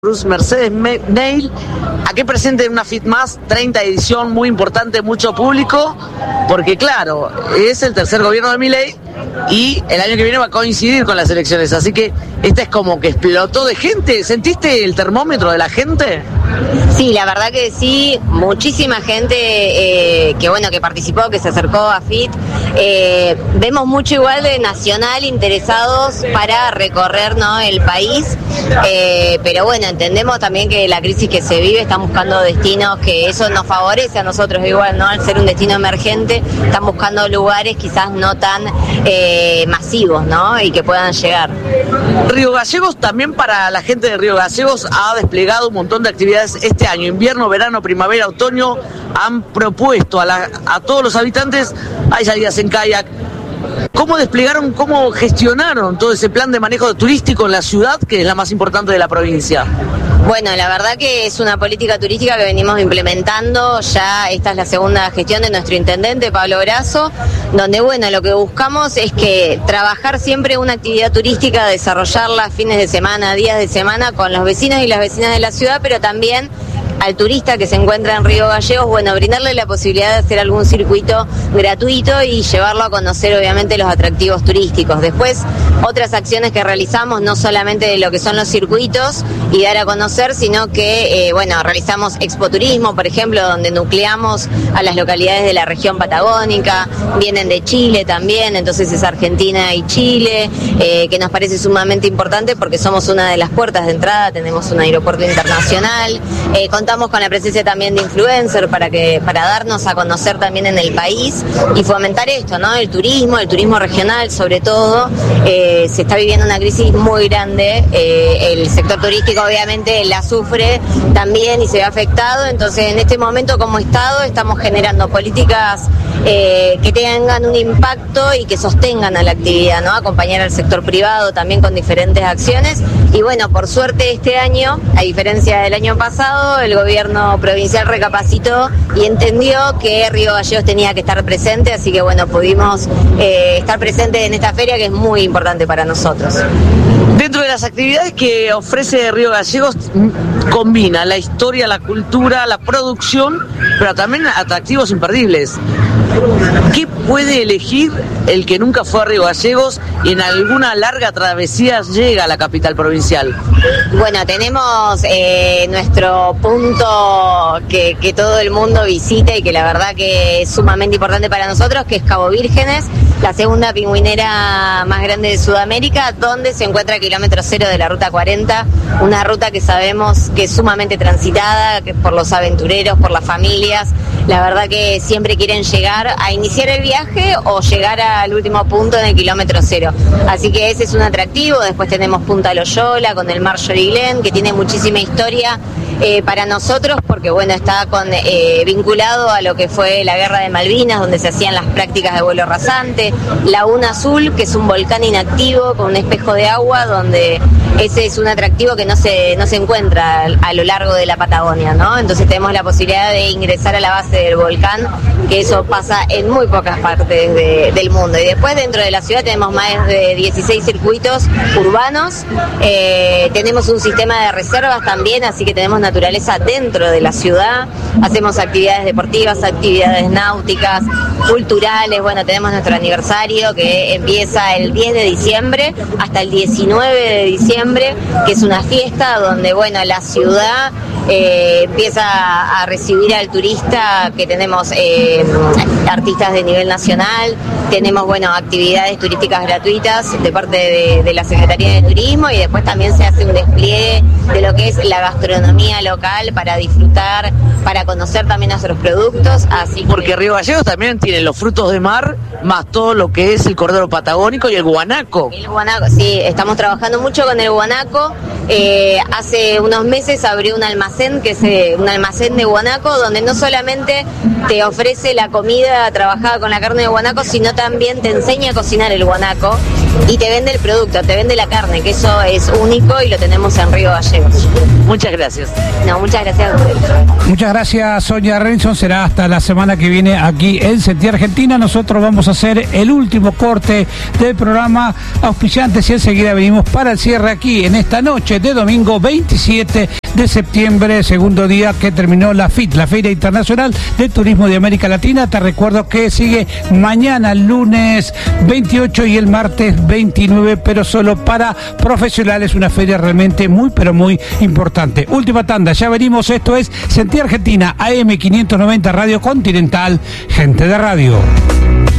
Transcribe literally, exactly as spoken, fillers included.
Cruz Mercedes Neil, aquí presente en una Fit Más, treinta edición, muy importante, mucho público, porque claro, es el tercer gobierno de Milei y el año que viene va a coincidir con las elecciones, así que esta es como que explotó de gente. ¿Sentiste el termómetro de la gente? Sí, la verdad que sí, muchísima gente eh, que bueno, que participó, que se acercó a Fit. Eh, vemos mucho igual de nacional interesados para recorrer, ¿no?, el país, eh, pero bueno, entendemos también que la crisis que se vive, están buscando destinos que eso nos favorece a nosotros igual, ¿no? Al ser un destino emergente, están buscando lugares quizás no tan eh, masivos, ¿no?, y que puedan llegar. Río Gallegos, también para la gente de Río Gallegos, ha desplegado un montón de actividades este año, invierno, verano, primavera, otoño. Han propuesto a, la, a todos los habitantes, hay salidas en kayak. ¿Cómo desplegaron, cómo gestionaron todo ese plan de manejo turístico en la ciudad, que es la más importante de la provincia? Bueno, la verdad que es una política turística que venimos implementando, ya esta es la segunda gestión de nuestro intendente, Pablo Grasso, donde bueno, lo que buscamos es que trabajar siempre una actividad turística, desarrollarla fines de semana, días de semana con los vecinos y las vecinas de la ciudad, pero también al turista que se encuentra en Río Gallegos, bueno, brindarle la posibilidad de hacer algún circuito gratuito y llevarlo a conocer obviamente los atractivos turísticos. Después, otras acciones que realizamos, no solamente de lo que son los circuitos y dar a conocer, sino que, eh, bueno, realizamos expoturismo, por ejemplo, donde nucleamos a las localidades de la región patagónica, vienen de Chile también, entonces es Argentina y Chile, eh, que nos parece sumamente importante porque somos una de las puertas de entrada, tenemos un aeropuerto internacional, eh, contamos con la presencia también de influencers para que para darnos a conocer también en el país y fomentar esto, ¿no? El turismo, el turismo regional sobre todo. Eh, se está viviendo una crisis muy grande, eh, el sector turístico obviamente la sufre también y se ve afectado, entonces en este momento como Estado estamos generando políticas eh, que tengan un impacto y que sostengan a la actividad, ¿no? Acompañar al sector privado también con diferentes acciones y bueno, por suerte este año, a diferencia del año pasado, el gobierno provincial recapacitó y entendió que Río Gallegos tenía que estar presente, así que bueno, pudimos eh, estar presentes en esta feria que es muy importante para nosotros. Dentro de las actividades que ofrece Río Gallegos, combina la historia, la cultura, la producción, pero también atractivos imperdibles. ¿Qué puede elegir el que nunca fue a Río Gallegos y en alguna larga travesía llega a la capital provincial? Bueno, tenemos eh, nuestro punto que, que todo el mundo visita y que la verdad que es sumamente importante para nosotros, que es Cabo Vírgenes, la segunda pingüinera más grande de Sudamérica, donde se encuentra el kilómetro cero de la ruta cuarenta, una ruta que sabemos que es sumamente transitada, que por los aventureros, por las familias, la verdad que siempre quieren llegar a iniciar el viaje o llegar al último punto en el kilómetro cero. Así que ese es un atractivo. Después tenemos Punta Loyola con el mar Lloriglén, que tiene muchísima historia eh, para nosotros porque bueno, está con, eh, vinculado a lo que fue la guerra de Malvinas, donde se hacían las prácticas de vuelo rasante. Laguna Azul, que es un volcán inactivo con un espejo de agua, donde ese es un atractivo que no se, no se encuentra a, a lo largo de la Patagonia, ¿no? Entonces tenemos la posibilidad de ingresar a la base del volcán, que eso pasa en muy pocas partes de, del mundo. Y después dentro de la ciudad tenemos más de dieciséis circuitos urbanos, eh, tenemos un sistema de reservas también, así que tenemos naturaleza dentro de la ciudad, hacemos actividades deportivas, actividades náuticas, culturales, bueno, tenemos nuestro aniversario que empieza el diez de diciembre hasta el diecinueve de diciembre, que es una fiesta donde, bueno, la ciudad eh, empieza a recibir al turista, que tenemos eh, artistas de nivel nacional, tenemos, bueno, actividades turísticas gratuitas de parte de, de la Secretaría de Turismo y después también se hace un despliegue de lo que es la gastronomía local para disfrutar, para conocer también nuestros productos. Así Porque que... Río Gallegos también tiene los frutos de mar, más todo lo que es el cordero patagónico y el guanaco. El guanaco, sí, estamos trabajando mucho con el guanaco. Eh, hace unos meses abrió un almacén, que es eh, un almacén de guanaco, donde no solamente te ofrece la comida trabajada con la carne de guanaco, sino también te enseña a cocinar el guanaco. y te vende el producto, te vende la carne, que eso es único y lo tenemos en Río Gallegos. Muchas gracias. No, muchas gracias a ustedes. Muchas gracias, Sonia Renson. Será hasta la semana que viene aquí en Sentir Argentina. Nosotros vamos a hacer el último corte del programa Auspiciantes y enseguida venimos para el cierre aquí en esta noche de domingo veintisiete de septiembre, segundo día que terminó la F I T, la Feria Internacional de Turismo de América Latina. Te recuerdo que sigue mañana, lunes veintiocho y el martes veintinueve, pero solo para profesionales, una feria realmente muy, pero muy importante. Última tanda, ya venimos, esto es Sentir Argentina, A M quinientos noventa Radio Continental, gente de radio.